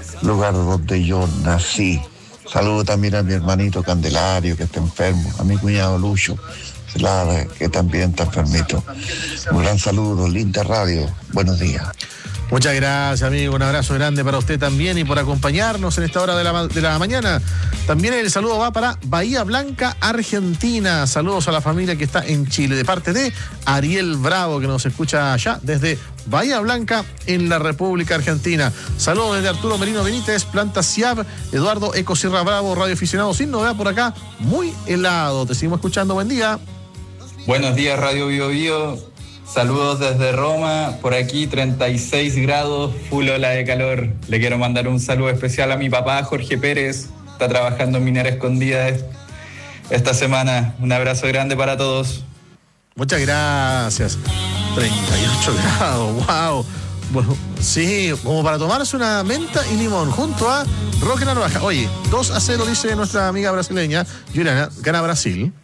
lugar donde yo nací. Saludo también a mi hermanito Candelario, que está enfermo, a mi cuñado Lucho Celada, que también está enfermito. Un gran saludo, linda radio. Buenos días. Muchas gracias, amigo. Un abrazo grande para usted también y por acompañarnos en esta hora de la mañana. También el saludo va para Bahía Blanca, Argentina. Saludos a la familia que está en Chile, de parte de Ariel Bravo, que nos escucha allá desde Bahía Blanca, en la República Argentina. Saludos desde Arturo Merino Benítez, Planta CIAB, Eduardo Eco Sierra Bravo, Radio Aficionado sin novedad por acá, muy helado. Te seguimos escuchando, buen día. Buenos días, Radio Bio Bio. Saludos desde Roma, por aquí 36 grados, full ola de calor. Le quiero mandar un saludo especial a mi papá, Jorge Pérez. Está trabajando en Minera Escondida esta semana. Un abrazo grande para todos. Muchas gracias. 38 grados, wow. Bueno, sí, como para tomarse una menta y limón junto a Roque Narvaja. Oye, 2-0 dice nuestra amiga brasileña, Juliana, gana Brasil.